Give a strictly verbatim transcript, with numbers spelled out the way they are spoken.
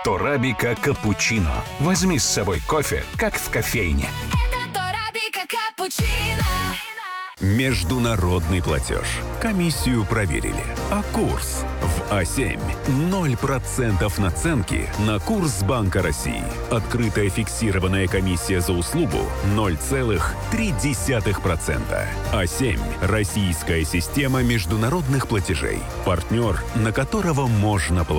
Торабика капучино. Возьми с собой кофе, как в кофейне. Международный платеж. Комиссию проверили. А курс в А семь. ноль процентов наценки на курс Банка России. Открытая фиксированная комиссия за услугу ноль целых три десятых процента. А семь. Российская система международных платежей. Партнер, на которого можно положиться.